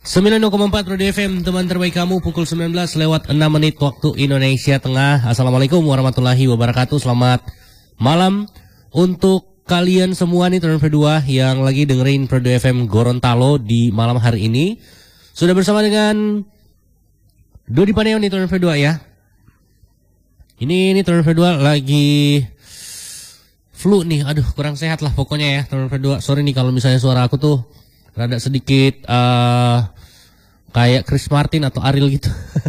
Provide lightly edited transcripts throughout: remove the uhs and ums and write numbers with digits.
90,4 Radio FM, teman terbaik kamu, pukul 19 lewat 6 menit waktu Indonesia Tengah. Assalamualaikum warahmatullahi wabarakatuh. Selamat malam untuk kalian semua nih teman kedua yang lagi dengerin Radio FM Gorontalo di malam hari ini. Sudah bersama dengan Dodi Paneo nih teman kedua ya. Ini teman kedua lagi flu nih, aduh kurang sehat lah pokoknya ya teman kedua. Sorry nih kalau misalnya suara aku tuh rada sedikit kayak Chris Martin atau Ariel gitu.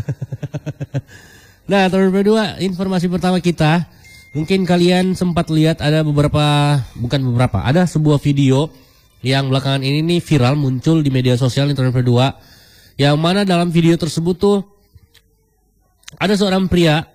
Nah, teman berdua, informasi pertama kita, mungkin kalian sempat lihat ada ada sebuah video yang belakangan ini nih viral muncul di media sosial nih teman berdua, yang mana dalam video tersebut tuh ada seorang pria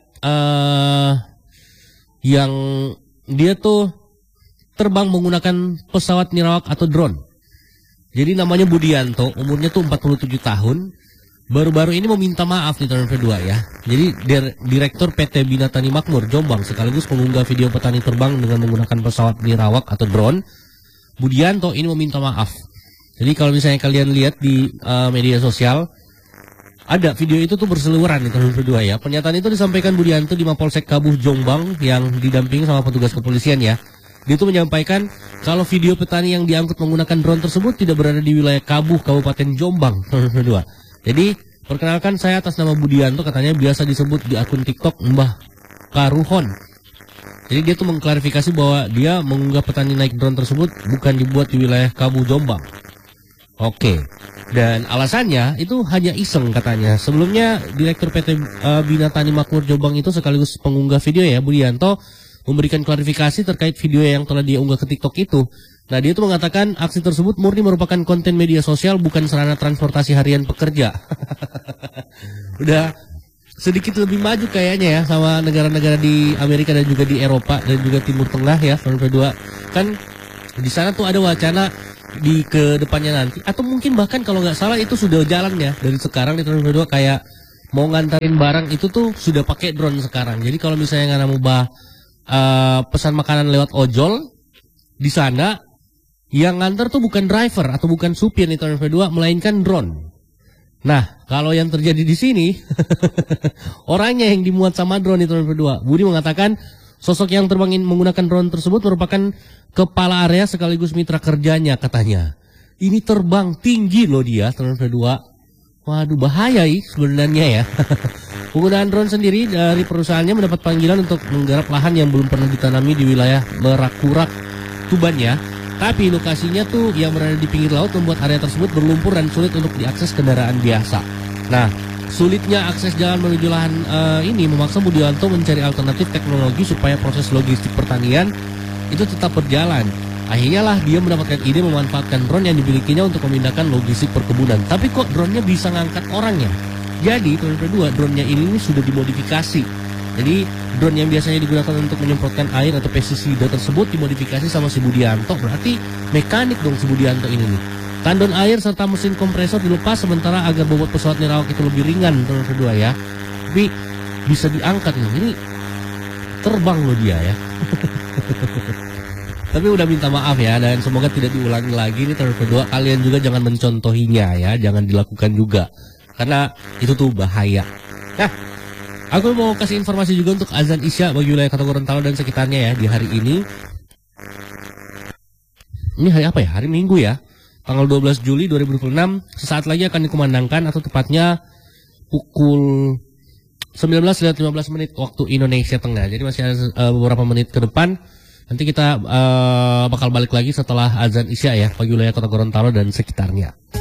yang dia tuh terbang menggunakan pesawat nirawak atau drone. Jadi namanya Budianto, umurnya tuh 47 tahun. Baru-baru ini meminta maaf nih teman kedua ya. Jadi Direktur PT Bina Tani Makmur Jombang sekaligus pengunggah video petani terbang dengan menggunakan pesawat nirawak atau drone, Budianto ini meminta maaf. Jadi kalau misalnya kalian lihat di media sosial, ada video itu tuh berseliweran nih teman kedua ya. Pernyataan itu disampaikan Budianto di Mapolsek Kabuh Jombang yang didampingi sama petugas kepolisian ya. Dia itu menyampaikan kalau video petani yang diangkut menggunakan drone tersebut tidak berada di wilayah Kabuh, Kabupaten Jombang. Jadi, perkenalkan saya atas nama Budianto, katanya biasa disebut di akun TikTok Mbah Karuhon. Jadi dia tuh mengklarifikasi bahwa dia mengunggah petani naik drone tersebut bukan dibuat di wilayah Kabuh, Jombang. Oke. Dan alasannya itu hanya iseng katanya. Sebelumnya Direktur PT Bina Tani Makmur Jombang itu sekaligus pengunggah video ya, Budianto memberikan klarifikasi terkait video yang telah dia unggah ke TikTok itu. Nah, dia itu mengatakan aksi tersebut murni merupakan konten media sosial, bukan sarana transportasi harian pekerja. Udah sedikit lebih maju kayaknya ya sama negara-negara di Amerika dan juga di Eropa dan juga Timur Tengah ya, tahun kedua. Kan di sana tuh ada wacana di ke depannya nanti, atau mungkin bahkan kalau nggak salah itu sudah jalan ya dari sekarang di tahun kedua, kayak mau ngantarin barang itu tuh sudah pakai drone sekarang. Jadi kalau misalnya nggak mau pesan makanan lewat ojol di sana, yang nganter tuh bukan driver atau bukan supir nih tahun kedua, melainkan drone. Nah, kalau yang terjadi di sini orangnya yang dimuat sama drone nih tahun kedua. Budi mengatakan sosok yang terbang menggunakan drone tersebut merupakan kepala area sekaligus mitra kerjanya katanya. Ini terbang tinggi loh dia tahun kedua. Waduh, bahaya sebenarnya ya. Penggunaan drone sendiri dari perusahaannya mendapat panggilan untuk menggarap lahan yang belum pernah ditanami di wilayah Merakurak, Tuban ya. Tapi lokasinya tuh yang berada di pinggir laut membuat area tersebut berlumpur dan sulit untuk diakses kendaraan biasa. Nah, sulitnya akses jalan menuju lahan ini memaksa Budianto mencari alternatif teknologi supaya proses logistik pertanian itu tetap berjalan. Akhirnya lah dia mendapatkan ide memanfaatkan drone yang dimilikinya untuk memindahkan logistik perkebunan. Tapi kok drone-nya bisa ngangkat orangnya? Jadi tahun kedua drone-nya ini sudah dimodifikasi. Jadi drone yang biasanya digunakan untuk menyemprotkan air atau pestisida tersebut dimodifikasi sama si Budianto. Berarti mekanik dong si Budianto ini nih. Tandon air serta mesin kompresor dilepas sementara agar bobot pesawat nirawak itu lebih ringan tahun kedua ya. Tapi bisa diangkat nih. Ini terbang loh dia ya. Tapi udah minta maaf ya, dan semoga tidak diulangi lagi nih tahun kedua. Kalian juga jangan mencontohinya ya, jangan dilakukan juga. Karena itu tuh bahaya. Nah, aku mau kasih informasi juga untuk azan Isya bagi wilayah Kota Gorontalo dan sekitarnya ya di hari ini. Ini hari apa ya? Hari Minggu ya. Tanggal 12 Juli 2026 sesaat lagi akan dikumandangkan, atau tepatnya pukul 19.15 menit waktu Indonesia Tengah. Jadi masih ada beberapa menit ke depan. Nanti kita bakal balik lagi setelah azan Isya ya bagi wilayah Kota Gorontalo dan sekitarnya.